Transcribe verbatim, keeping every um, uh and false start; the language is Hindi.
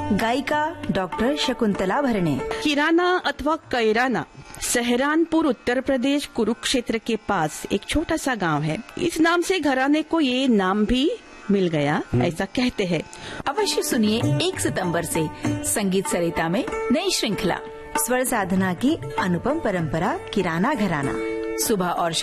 गायिका डॉक्टर शकुंतला भरणे। किराना अथवा कैराना सहरानपुर उत्तर प्रदेश कुरुक्षेत्र के पास एक छोटा सा गांव है। इस नाम से घराने को ये नाम भी मिल गया, ऐसा कहते हैं। अवश्य सुनिए एक सितंबर से संगीत सरिता में नई श्रृंखला स्वर साधना की अनुपम परंपरा किराना घराना, सुबह और